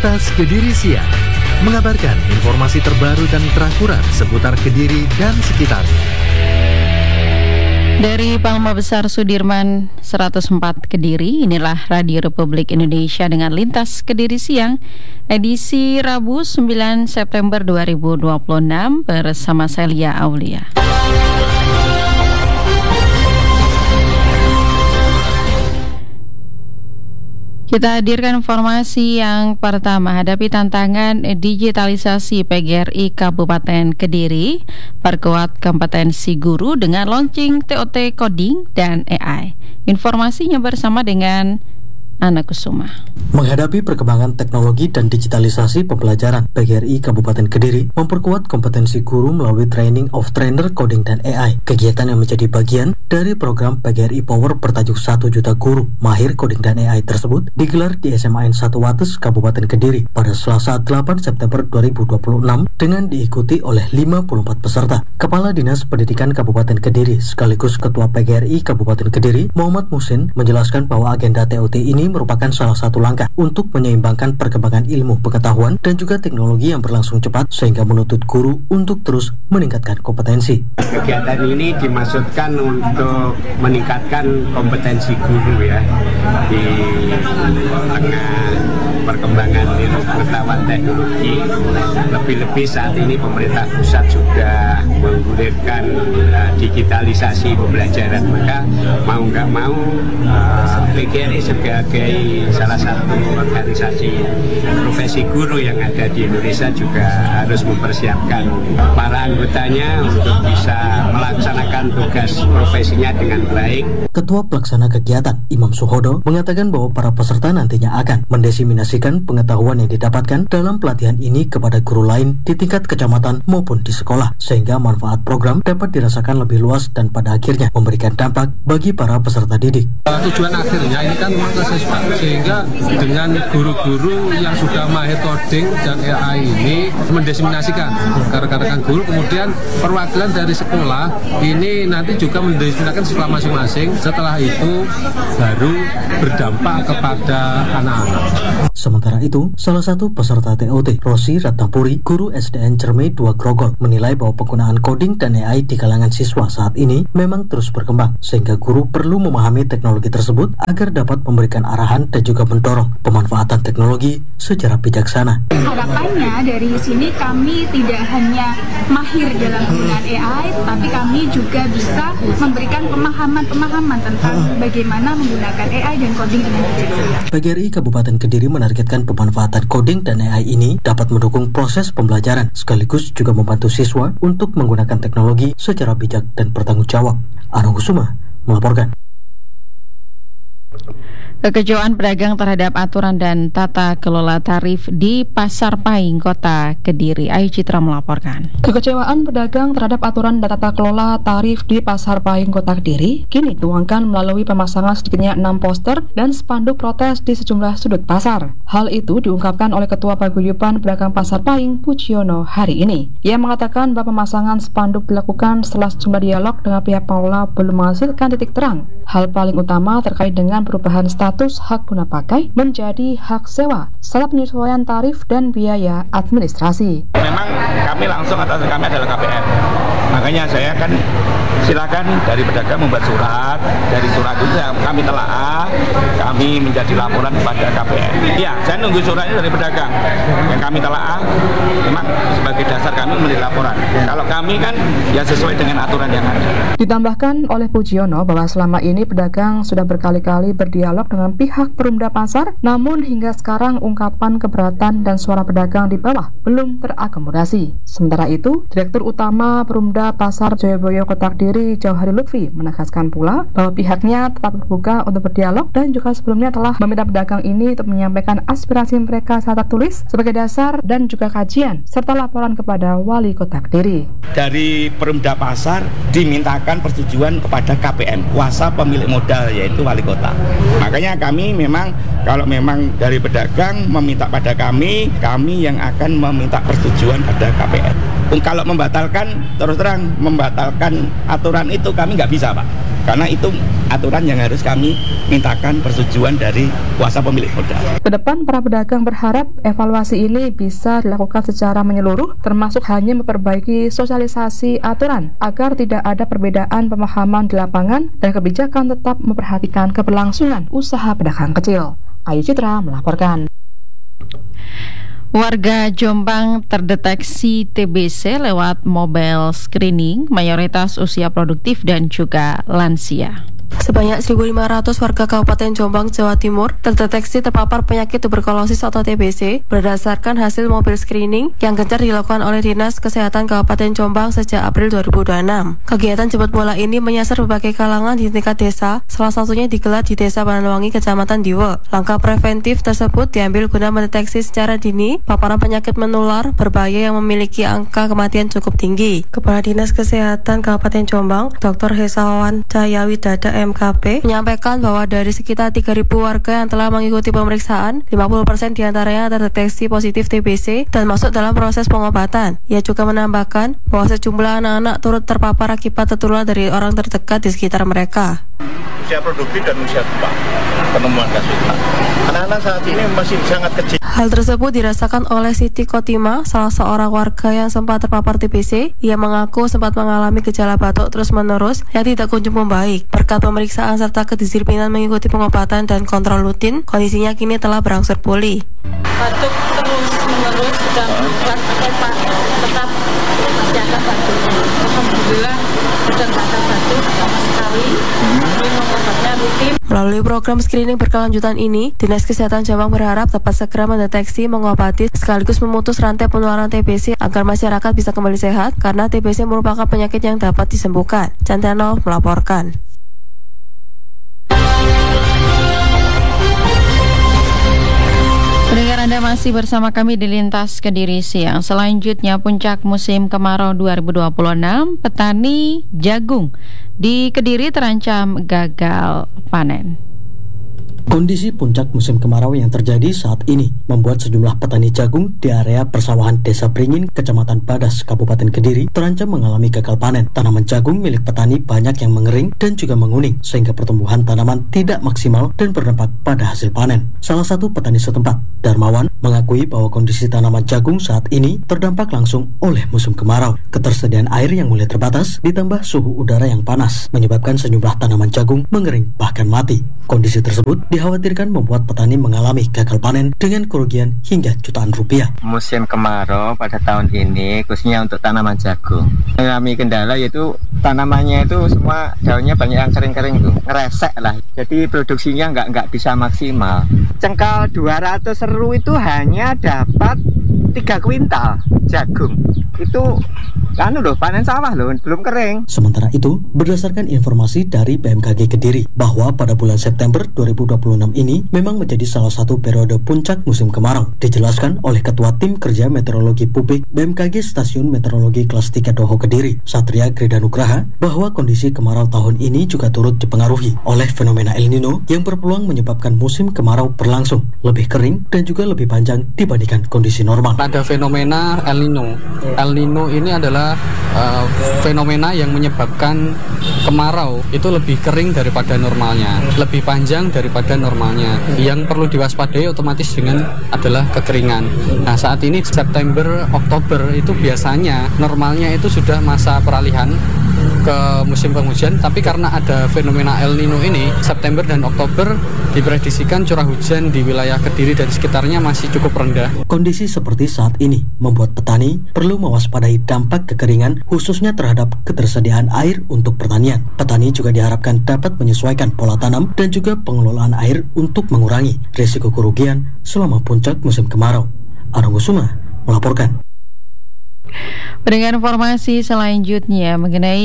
Lintas Kediri Siang, mengabarkan informasi terbaru dan terakurat seputar Kediri dan sekitarnya. Dari Palma Besar Sudirman 104 Kediri, inilah Radio Republik Indonesia dengan Lintas Kediri Siang, edisi Rabu 9 September 2026 bersama saya Lia Aulia. Kita hadirkan informasi yang pertama, hadapi tantangan digitalisasi PGRI Kabupaten Kediri, perkuat kompetensi guru dengan launching TOT Coding dan AI. Informasinya bersama dengan Ana Kusuma. Menghadapi perkembangan teknologi dan digitalisasi pembelajaran, PGRI Kabupaten Kediri memperkuat kompetensi guru melalui training of trainer coding dan AI. Kegiatan yang menjadi bagian dari program PGRI Power bertajuk 1 juta guru mahir coding dan AI tersebut digelar di SMAN 1 Wates Kabupaten Kediri pada Selasa 8 September 2026 dengan diikuti oleh 54 peserta. Kepala Dinas Pendidikan Kabupaten Kediri sekaligus Ketua PGRI Kabupaten Kediri, Muhammad Musin, menjelaskan bahwa agenda TOT ini merupakan salah satu langkah untuk menyeimbangkan perkembangan ilmu pengetahuan dan juga teknologi yang berlangsung cepat sehingga menuntut guru untuk terus meningkatkan kompetensi. Kegiatan ini dimaksudkan untuk meningkatkan kompetensi guru ya di tengah perkembangan ilmu pengetahuan teknologi. Lebih-lebih saat ini pemerintah pusat sudah menggulirkan digitalisasi pembelajaran, maka mau nggak mau PGRI sebagai salah satu organisasi profesi guru yang ada di Indonesia juga harus mempersiapkan para anggotanya untuk bisa melaksanakan tugas profesinya dengan baik. Ketua Pelaksana Kegiatan, Imam Suhodo, mengatakan bahwa para peserta nantinya akan mendesiminasikan pengetahuan yang didapatkan dalam pelatihan ini kepada guru lain di tingkat kecamatan maupun di sekolah, sehingga manfaat program dapat dirasakan lebih luas dan pada akhirnya memberikan dampak bagi para peserta didik. Tujuan akhirnya ini kan ke siswa, sehingga dengan guru-guru yang sudah mahir coding dan AI ini mendesiminasikan ke rekan-rekan guru, kemudian perwakilan dari sekolah ini nanti juga mendesiminasikan siswa masing-masing. Setelah itu baru berdampak kepada anak-anak. Sementara itu, salah satu peserta TOT, Rosi Ratnapuri, guru SDN Cermai 2 Grogol, menilai bahwa penggunaan coding dan AI di kalangan siswa saat ini memang terus berkembang, sehingga guru perlu memahami teknologi tersebut agar dapat memberikan arahan dan juga mendorong pemanfaatan teknologi secara bijaksana. Harapannya dari sini kami tidak hanya mahir dalam penggunaan AI, tapi kami juga bisa memberikan pemahaman tentang bagaimana menggunakan AI dan coding dengan bijaksana. PGRI Kabupaten Kediri menargetkan pemanfaatan coding dan AI ini dapat mendukung proses pembelajaran sekaligus juga membantu siswa untuk menggunakan teknologi secara bijak dan bertanggung jawab. Ana Kusuma melaporkan. Kekecewaan pedagang terhadap aturan dan tata kelola tarif di Pasar Pahing, Kota Kediri. Ayu Citra melaporkan. Kekecewaan pedagang terhadap aturan dan tata kelola tarif di Pasar Pahing, Kota Kediri kini dituangkan melalui pemasangan sedikitnya 6 poster dan spanduk protes di sejumlah sudut pasar. Hal itu diungkapkan oleh Ketua Paguyuban Pedagang Pasar Pahing, Puciono, hari ini. Ia mengatakan bahwa pemasangan spanduk dilakukan setelah sejumlah dialog dengan pihak pengelola belum menghasilkan titik terang. Hal paling utama terkait dengan perubahan status hak guna pakai menjadi hak sewa, serta penyesuaian tarif dan biaya administrasi. Memang kami langsung atas kami adalah KPM. Makanya saya kan silakan dari pedagang membuat surat, dari surat itu kami telaah, kami menjadi laporan kepada KPM. Iya, saya nunggu suratnya dari pedagang yang kami telaah, memang sebagai dasar kami memberi laporan. Kalau kami kan ya sesuai dengan aturan yang ada. Ditambahkan oleh Puciono bahwa selama ini pedagang sudah berkali-kali berdialog dengan pihak Perumda Pasar, namun hingga sekarang ungkapan keberatan dan suara pedagang di bawah belum terakomodasi. Sementara itu, Direktur Utama Perumda Pasar Joyoboyo Kota Kediri, Jauhari Lutfi, menegaskan pula bahwa pihaknya tetap terbuka untuk berdialog dan juga sebelumnya telah meminta pedagang ini untuk menyampaikan aspirasi mereka secara tertulis sebagai dasar dan juga kajian serta laporan kepada Wali Kota Kediri. Dari Perumda Pasar dimintakan persetujuan kepada KPM, kuasa pemilik modal, yaitu Wali Kota. Makanya kami memang kalau memang dari pedagang meminta pada kami yang akan meminta persetujuan pada KPM. Kalau membatalkan, terus terang membatalkan aturan itu kami nggak bisa, Pak. Karena itu aturan yang harus kami mintakan persetujuan dari kuasa pemilik modal. Kedepan para pedagang berharap evaluasi ini bisa dilakukan secara menyeluruh, termasuk hanya memperbaiki sosialisasi aturan agar tidak ada perbedaan pemahaman di lapangan dan kebijakan tetap memperhatikan keberlangsungan usaha pedagang kecil. Ayu Citra melaporkan. Warga Jombang terdeteksi TBC lewat mobile screening, mayoritas usia produktif dan juga lansia. Sebanyak 1.500 warga Kabupaten Jombang, Jawa Timur terdeteksi terpapar penyakit tuberkulosis atau TBC berdasarkan hasil mobil screening yang gencar dilakukan oleh Dinas Kesehatan Kabupaten Jombang sejak April 2026. Kegiatan jemput bola ini menyasar berbagai kalangan di tingkat desa, salah satunya digelar di Desa Bananwangi, Kecamatan Diwe. Langkah preventif tersebut diambil guna mendeteksi secara dini paparan penyakit menular berbahaya yang memiliki angka kematian cukup tinggi. Kepala Dinas Kesehatan Kabupaten Jombang, Dr. Hesawan Cahyawidada MKP menyampaikan bahwa dari sekitar 3.000 warga yang telah mengikuti pemeriksaan, 50% diantaranya terdeteksi positif TBC dan masuk dalam proses pengobatan. Ia juga menambahkan bahwa sejumlah anak-anak turut terpapar akibat tertular dari orang terdekat di sekitar mereka. Usia produktif dan usia tua penemuan kasus. Anak-anak saat ini masih sangat kecil. Hal tersebut dirasakan oleh Siti Kotima, salah seorang warga yang sempat terpapar TBC. Ia mengaku sempat mengalami gejala batuk terus-menerus yang tidak kunjung membaik. Berkat pemeriksaan serta kedisiplinan mengikuti pengobatan dan kontrol rutin, kondisinya kini telah berangsur pulih. Batuk terus-menerus dan tetap masih ada batuk. Alhamdulillah sudah tidak ada batuk sama sekali. Minum obatnya rutin. Melalui program screening berkelanjutan ini, Dinas Kesehatan Jombang berharap dapat segera mendeteksi, mengobati, sekaligus memutus rantai penularan TBC agar masyarakat bisa kembali sehat karena TBC merupakan penyakit yang dapat disembuhkan. Cantano melaporkan. Pendengar, Anda masih bersama kami di Lintas Kediri Siang. Selanjutnya, puncak musim kemarau 2026, petani jagung di Kediri terancam gagal panen. Kondisi puncak musim kemarau yang terjadi saat ini membuat sejumlah petani jagung di area persawahan Desa Pringin, Kecamatan Badas, Kabupaten Kediri terancam mengalami gagal panen. Tanaman jagung milik petani banyak yang mengering dan juga menguning sehingga pertumbuhan tanaman tidak maksimal dan berdampak pada hasil panen. Salah satu petani setempat, Darmawan, mengakui bahwa kondisi tanaman jagung saat ini terdampak langsung oleh musim kemarau. Ketersediaan air yang mulai terbatas ditambah suhu udara yang panas menyebabkan sejumlah tanaman jagung mengering bahkan mati. Kondisi tersebut dikhawatirkan membuat petani mengalami gagal panen dengan kerugian hingga jutaan rupiah. Musim kemarau pada tahun ini khususnya untuk tanaman jagung mengalami kendala, yaitu tanamannya itu semua daunnya banyak yang kering-kering tuh, ngeresek lah. Jadi produksinya nggak bisa maksimal. Cengkal 200 seru itu hanya dapat 3 kuintal jagung. Itu panen sawah loh, belum kering. Sementara itu, berdasarkan informasi dari BMKG Kediri bahwa pada bulan September 2026 ini memang menjadi salah satu periode puncak musim kemarau. Dijelaskan oleh Ketua Tim Kerja Meteorologi Publik BMKG Stasiun Meteorologi Kelas 3 Doho Kediri, Satria Gridanugraha, bahwa kondisi kemarau tahun ini juga turut dipengaruhi oleh fenomena El Nino yang berpeluang menyebabkan musim kemarau berlangsung lebih kering dan juga lebih panjang dibandingkan kondisi normal. Ada fenomena El Nino. El Nino ini adalah fenomena yang menyebabkan kemarau itu lebih kering daripada normalnya, lebih panjang daripada normalnya. Yang perlu diwaspadai otomatis dengan adalah kekeringan. Nah, saat ini September, Oktober itu biasanya normalnya itu sudah masa peralihan ke musim penghujan, tapi karena ada fenomena El Nino ini, September dan Oktober diprediksikan curah hujan di wilayah Kediri dan sekitarnya masih cukup rendah. Kondisi seperti saat ini membuat petani perlu mewaspadai dampak kekeringan khususnya terhadap ketersediaan air untuk pertanian. Petani juga diharapkan dapat menyesuaikan pola tanam dan juga pengelolaan air untuk mengurangi risiko kerugian selama puncak musim kemarau. Arung Kusuma melaporkan. Dengan informasi selanjutnya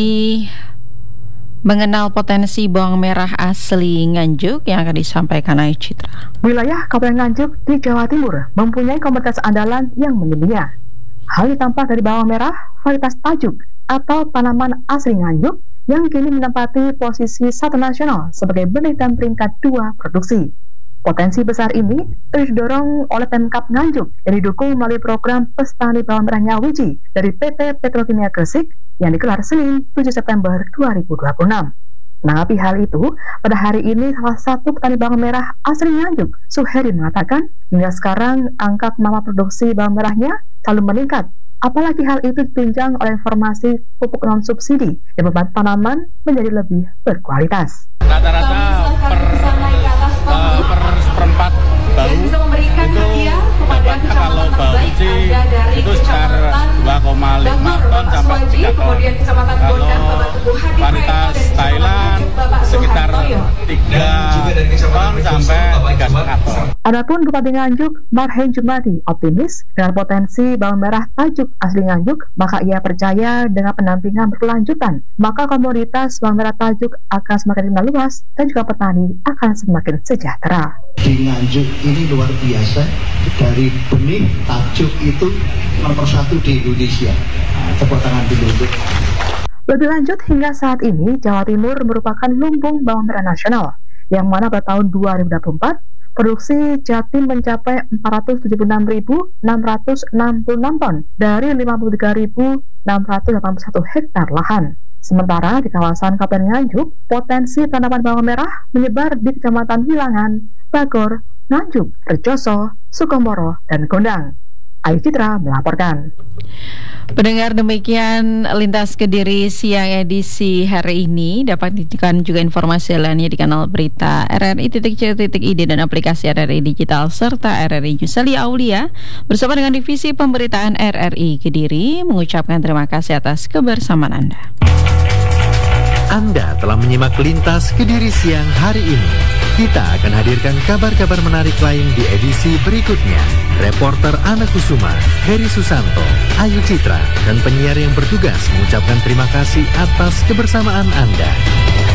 mengenal potensi bawang merah asli Nganjuk yang akan disampaikan Ayu Citra. Wilayah Kabupaten Nganjuk di Jawa Timur mempunyai komoditas andalan yang mendunia. Hal tampak dari bawang merah varietas Tajuk atau tanaman asli Nganjuk yang kini menempati posisi 1 nasional sebagai benih dan peringkat 2 produksi. Potensi besar ini terus didorong oleh Pemkab Nganjuk yang didukung melalui program Pestani Bawang Merah Nyawiji dari PT Petrokimia Gresik yang digelar Senin 7 September 2026. Menanggapi hal itu, pada hari ini salah satu petani bawang merah asli Nganjuk, Suheri, mengatakan hingga sekarang angka kemampuan produksi bawang merahnya selalu meningkat. Apalagi hal itu ditunjang oleh informasi pupuk non-subsidi yang membuat tanaman menjadi lebih berkualitas. Rata-rata per seperempat bau itu dapatnya kalau bauci itu sekitar 2,5 ton sampai 3 ton. Kalau varietas Thailand sekitar 3 ton sampai 3,5 ton. Adapun Bupati Nganjuk, Marhen Jumadi, optimis dengan potensi bawang merah Tajuk asli Nganjuk, maka ia percaya dengan pendampingan berkelanjutan, maka komoditas bawang merah Tajuk akan semakin dikenal luas dan juga petani akan semakin sejahtera. Di Nganjuk ini luar biasa, dari benih Tajuk itu nomor 1 di Indonesia. Tepuk tangan dulu untuk. Lebih lanjut, hingga saat ini Jawa Timur merupakan lumbung bawang merah nasional, yang mana pada tahun 2024 produksi Jatim mencapai 476.666 ton dari 53.681 hektar lahan. Sementara di kawasan Kabupaten Nganjuk, potensi tanaman bawang merah menyebar di Kecamatan Wilangan, Bagor, Nganjuk, Rejoso, Sukomoro, dan Gondang. Ayu Citra melaporkan. Pendengar, demikian Lintas Kediri siang edisi hari ini. Dapat ditekan juga informasi lainnya di kanal berita RRI.co.id dan aplikasi RRI Digital serta RRI Yusali Aulia bersama dengan divisi pemberitaan RRI Kediri mengucapkan terima kasih atas kebersamaan Anda. Anda telah menyimak Lintas Kediri siang hari ini. Kita akan hadirkan kabar-kabar menarik lain di edisi berikutnya. Reporter Ana Kusuma, Heri Susanto, Ayu Citra, dan penyiar yang bertugas mengucapkan terima kasih atas kebersamaan Anda.